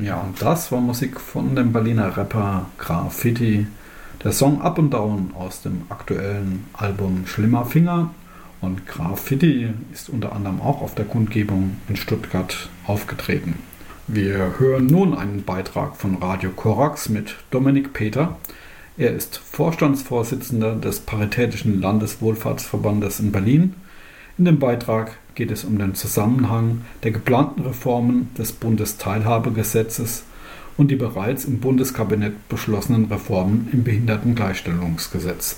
Ja, und das war Musik von dem Berliner Rapper Graffiti. Der Song Up and Down aus dem aktuellen Album Schlimmer Finger. Und Graffiti ist unter anderem auch auf der Kundgebung in Stuttgart aufgetreten. Wir hören nun einen Beitrag von Radio Korax mit Dominik Peter. Er ist Vorstandsvorsitzender des Paritätischen Landeswohlfahrtsverbandes in Berlin. In dem Beitrag geht es um den Zusammenhang der geplanten Reformen des Bundesteilhabegesetzes und die bereits im Bundeskabinett beschlossenen Reformen im Behindertengleichstellungsgesetz.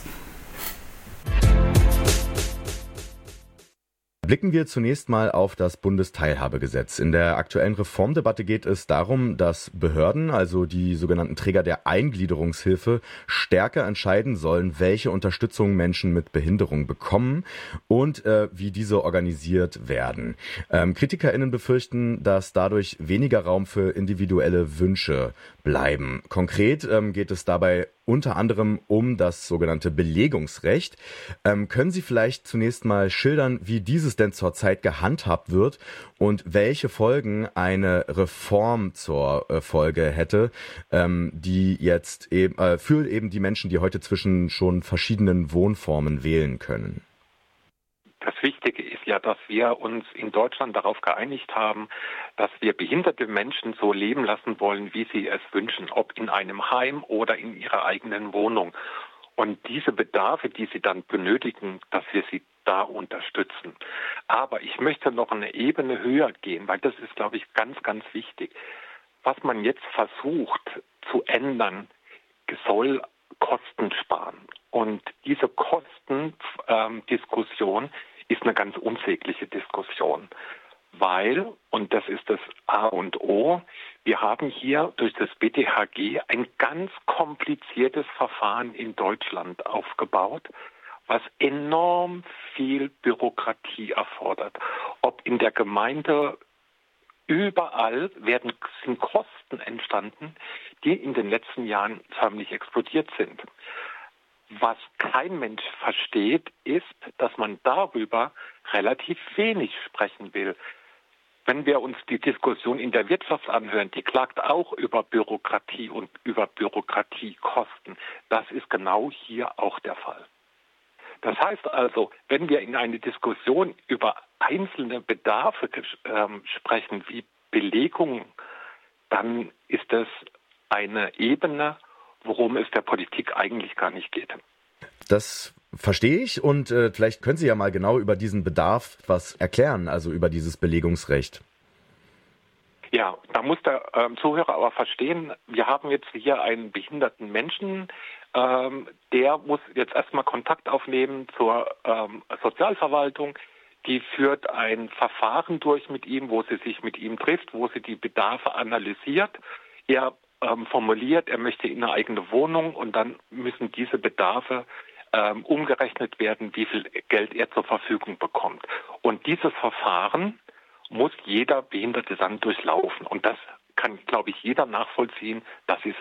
Blicken wir zunächst mal auf das Bundesteilhabegesetz. In der aktuellen Reformdebatte geht es darum, dass Behörden, also die sogenannten Träger der Eingliederungshilfe, stärker entscheiden sollen, welche Unterstützung Menschen mit Behinderung bekommen und wie diese organisiert werden. KritikerInnen befürchten, dass dadurch weniger Raum für individuelle Wünsche bleiben. Konkret geht es dabei unter anderem um das sogenannte Belegungsrecht. Können Sie vielleicht zunächst mal schildern, wie dieses denn zurzeit gehandhabt wird und welche Folgen eine Reform zur Folge hätte, die jetzt eben für eben die Menschen, die heute zwischen schon verschiedenen Wohnformen wählen können? Das Wichtige ist ja, dass wir uns in Deutschland darauf geeinigt haben, dass wir behinderte Menschen so leben lassen wollen, wie sie es wünschen, ob in einem Heim oder in ihrer eigenen Wohnung. Und diese Bedarfe, die sie dann benötigen, dass wir sie da unterstützen. Aber ich möchte noch eine Ebene höher gehen, weil das ist, glaube ich, ganz, ganz wichtig. Was man jetzt versucht zu ändern, soll Kosten sparen. Und diese Kostendiskussion ist eine ganz unsägliche Diskussion, weil, und das ist das A und O, wir haben hier durch das BTHG ein ganz kompliziertes Verfahren in Deutschland aufgebaut, was enorm viel Bürokratie erfordert. Ob in der Gemeinde, überall sind Kosten entstanden, die in den letzten Jahren förmlich explodiert sind. Was kein Mensch versteht, ist, dass man darüber relativ wenig sprechen will. Wenn wir uns die Diskussion in der Wirtschaft anhören, die klagt auch über Bürokratie und über Bürokratiekosten. Das ist genau hier auch der Fall. Das heißt also, wenn wir in eine Diskussion über einzelne Bedarfe sprechen, wie Belegung, dann ist das eine Ebene, worum es der Politik eigentlich gar nicht geht. Das verstehe ich und vielleicht können Sie ja mal genau über diesen Bedarf was erklären, also über dieses Belegungsrecht. Ja, da muss der Zuhörer aber verstehen, wir haben jetzt hier einen behinderten Menschen, der muss jetzt erstmal Kontakt aufnehmen zur Sozialverwaltung. Die führt ein Verfahren durch mit ihm, wo sie sich mit ihm trifft, wo sie die Bedarfe analysiert. Er formuliert, er möchte in eine eigene Wohnung und dann müssen diese Bedarfe umgerechnet werden, wie viel Geld er zur Verfügung bekommt. Und dieses Verfahren muss jeder Behinderte dann durchlaufen. Und das kann, glaube ich, jeder nachvollziehen. Das ist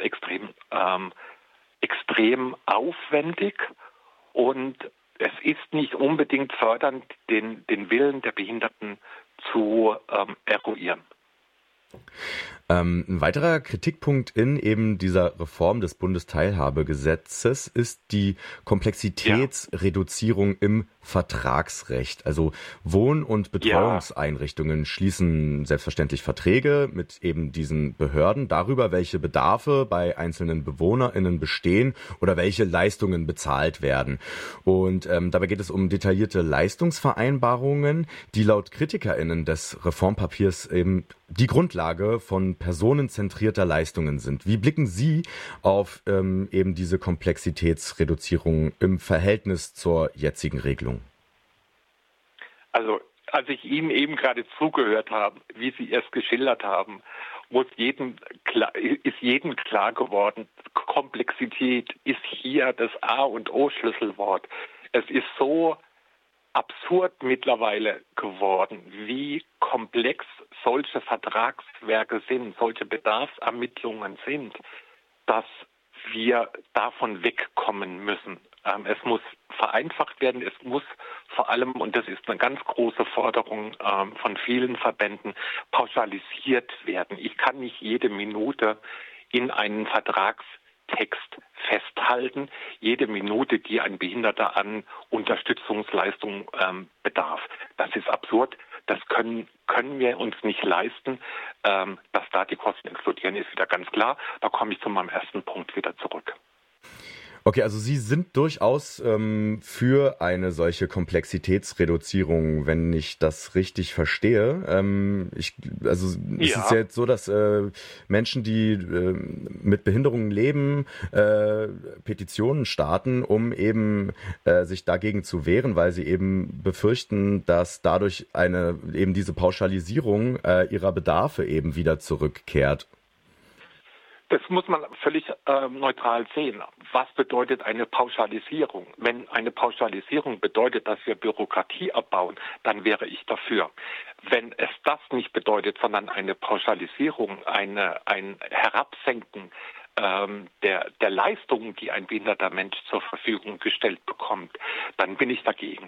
extrem aufwendig und es ist nicht unbedingt fördernd, den Willen der Behinderten zu eruieren. Ein weiterer Kritikpunkt in eben dieser Reform des Bundesteilhabegesetzes ist die Komplexitätsreduzierung im Vertragsrecht. Also Wohn- und Betreuungseinrichtungen schließen selbstverständlich Verträge mit eben diesen Behörden darüber, welche Bedarfe bei einzelnen BewohnerInnen bestehen oder welche Leistungen bezahlt werden. Und dabei geht es um detaillierte Leistungsvereinbarungen, die laut KritikerInnen des Reformpapiers eben die Grundlage von personenzentrierter Leistungen sind. Wie blicken Sie auf eben diese Komplexitätsreduzierung im Verhältnis zur jetzigen Regelung? Also, als ich Ihnen eben gerade zugehört habe, wie Sie es geschildert haben, ist jedem klar geworden, Komplexität ist hier das A und O Schlüsselwort. Es ist so absurd mittlerweile geworden, wie komplex solche Vertragswerke sind, solche Bedarfsermittlungen sind, dass wir davon wegkommen müssen. Es muss vereinfacht werden. Es muss vor allem, und das ist eine ganz große Forderung von vielen Verbänden, pauschalisiert werden. Ich kann nicht jede Minute in einen Vertragstext festhalten, jede Minute, die ein Behinderter an Unterstützungsleistung bedarf. Das ist absurd. Das können wir uns nicht leisten. Dass da die Kosten explodieren, ist wieder ganz klar. Da komme ich zu meinem ersten Punkt wieder zurück. Okay, also Sie sind durchaus für eine solche Komplexitätsreduzierung, wenn ich das richtig verstehe. Es ist ja jetzt so, dass Menschen, die mit Behinderungen leben, Petitionen starten, um eben sich dagegen zu wehren, weil sie eben befürchten, dass dadurch eben diese Pauschalisierung ihrer Bedarfe eben wieder zurückkehrt. Das muss man völlig neutral sehen. Was bedeutet eine Pauschalisierung? Wenn eine Pauschalisierung bedeutet, dass wir Bürokratie abbauen, dann wäre ich dafür. Wenn es das nicht bedeutet, sondern eine Pauschalisierung, ein Herabsenken der Leistungen, die ein behinderter Mensch zur Verfügung gestellt bekommt, dann bin ich dagegen.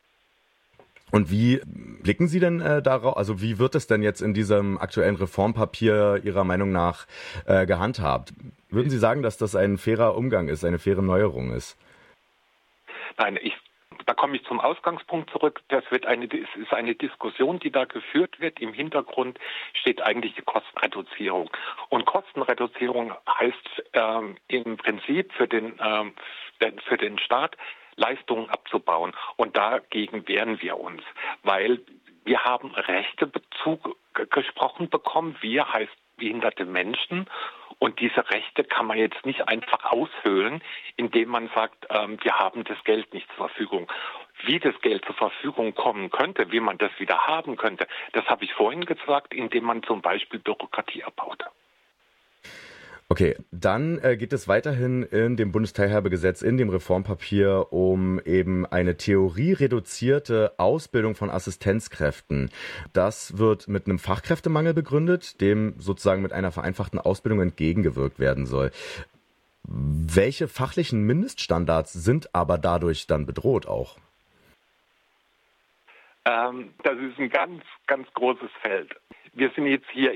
Und wie blicken Sie denn darauf, also wie wird es denn jetzt in diesem aktuellen Reformpapier Ihrer Meinung nach gehandhabt? Würden Sie sagen, dass das ein fairer Umgang ist, eine faire Neuerung ist? Nein, da komme ich zum Ausgangspunkt zurück. Es ist eine Diskussion, die da geführt wird. Im Hintergrund steht eigentlich die Kostenreduzierung. Und Kostenreduzierung heißt im Prinzip für den Staat, Leistungen abzubauen. Und dagegen wehren wir uns, weil wir haben Rechte gesprochen bekommen. Wir heißt behinderte Menschen. Und diese Rechte kann man jetzt nicht einfach aushöhlen, indem man sagt, wir haben das Geld nicht zur Verfügung. Wie das Geld zur Verfügung kommen könnte, wie man das wieder haben könnte, das habe ich vorhin gesagt, indem man zum Beispiel Bürokratie abbaut. Okay, dann geht es weiterhin in dem Bundesteilhabegesetz, in dem Reformpapier, um eben eine theoriereduzierte Ausbildung von Assistenzkräften. Das wird mit einem Fachkräftemangel begründet, dem sozusagen mit einer vereinfachten Ausbildung entgegengewirkt werden soll. Welche fachlichen Mindeststandards sind aber dadurch dann bedroht auch? Das ist ein ganz, ganz großes Feld. Wir sind jetzt hier